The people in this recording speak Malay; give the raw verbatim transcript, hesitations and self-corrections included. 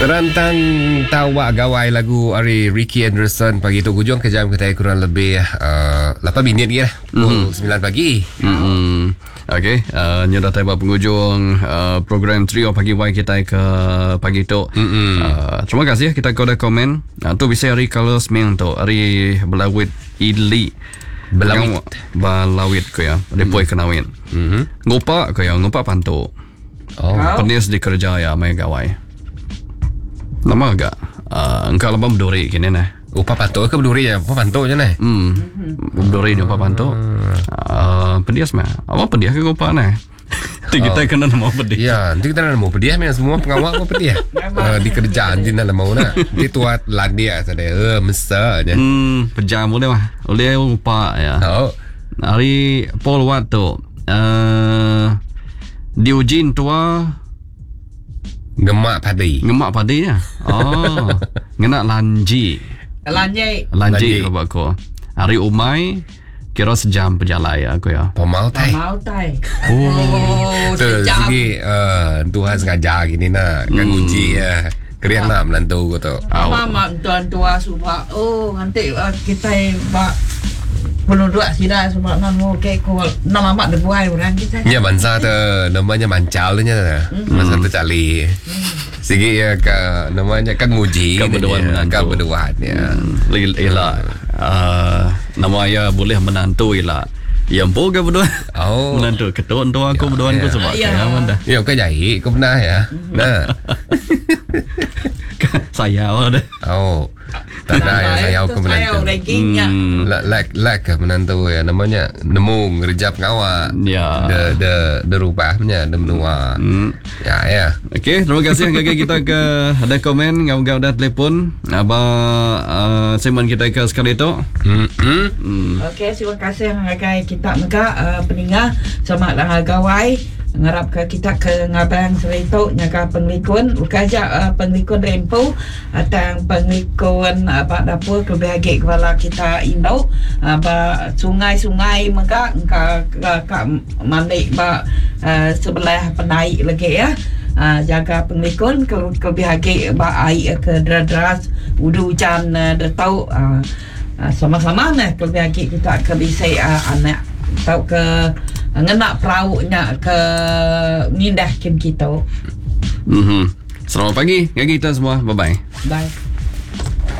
Terantang tawa gawai lagu Ari Ricky Anderson pagi tu hujung ke jam kita kurang lebih uh, lapan minit ya. Pukul mm. sembilan pagi. Mm-hmm. Okey, uh, nyo dah tiba penghujung uh, program Trio Pagi Y kita ke pagi tu. Mm-hmm. Uh, terima kasih kita kau dah komen. Uh, tu bisa hari kalau seming tu hari belawit ili belawit belawit ko ya. Depoy kenawin. Mhm. Ngopa ko ya, ngopa panto. Oh, penis di kerja ya mai gawai. Lama agak uh, engkau lama berduri kini nah. Upah panto ke berduri ya? Upah panto je nah. Hmm. Berduri ni upah panto. Uh, pedias mah. Apa pedias ke upah nah? Nanti kita kena nama pedias. Ya, nanti kita nama pedias mah semua pengawal kau pedias. uh, di kerjaan di nama mana? Di tuat landia sada. Eh, mesra je. Hmm, pejam boleh mah. Boleh upah ya. Oh. Hari Paul Watt tu. Uh, diujin tua Gemak padi. Gemak padi ya. Oh. Ngena lanji. Lanji. Lanji kalau aku. Hari umai kira sejam perjalanan ya aku ya. Pemau tai. Pemau tai. Oh, sejam. Segi uh, Tuhan sengaja gini nak kan hmm. uji ya. Kerian nak melantu gitu. Mama tuan tua supaya oh nanti uh, kita bak penduduk sini sebab nama kayak kau nama mak debuai orang kita. Ya bangsa tu namanya mancal tu nya. Masa tu cali. Sigi ya ka namanya kan muji keberduaan menantu. Keberduaan ya. Ialah uh, nama ya boleh menantu ialah yang boga berdua. Oh. Menantu ketua tua aku berduaan aku sebab ya. Saya mana. Ya kau jadi kau pernah ya. Nah. Saya ada. Oh. Tak ada ya saya aku menantu. Hmm. Lek lek menantu ya namanya nemu ngerjap ngawa. Ya. De de de rupanya de menua. Hmm. Ya ya. Okey, terima kasih kakak kita ke ada komen ngau-ngau dah telefon. Aba uh, segmen kita ke sekali tu. Hmm. Hmm. Okey, terima kasih kakak kita mega uh, peninggal sama dengan gawai ngarap ke kita ke ngabang serito nyaga penglikun ukaja uh, penglikun rempo atau penglikun apa uh, dapur kebahagiaan kepala kita Indo apa uh, sungai-sungai maka ka ka mandi ba uh, sebelah penai lagi ya. Uh, jaga penglikun ke kebahagiaan ba air ke deras udu hujan uh, datau uh, uh, sama-sama nah kebahagiaan kita ke bisa uh, anak tau ke ngena peraunya ke ngindahkan kita. Mhm. Selamat pagi, kita semua. Bye bye. Bye.